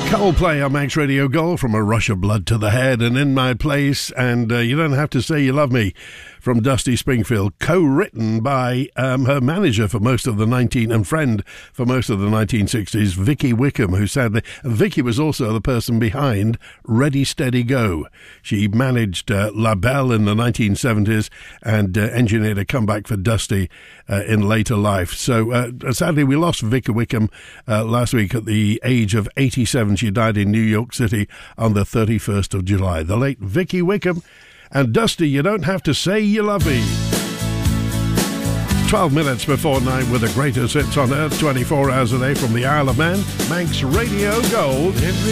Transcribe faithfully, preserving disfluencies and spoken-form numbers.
Coldplay on Manx Radio Gold, From a Rush of Blood to the Head, and In My Place, and uh, You Don't Have to Say You Love Me, from Dusty Springfield, co-written by um, her manager for most of the nineteen and friend for most of the nineteen sixties, Vicky Wickham, who sadly, Vicky was also the person behind Ready Steady Go. She managed uh, La Belle in the nineteen seventies and uh, engineered a comeback for Dusty uh, in later life. So uh, sadly, we lost Vicky Wickham uh, last week at the age of eighty-seven. She died in New York City on the thirty-first of July. The late Vicky Wickham. And Dusty, You Don't Have to Say You Love Me. twelve minutes before nine with the greatest hits on earth, twenty-four hours a day from the Isle of Man. Manx Radio Gold.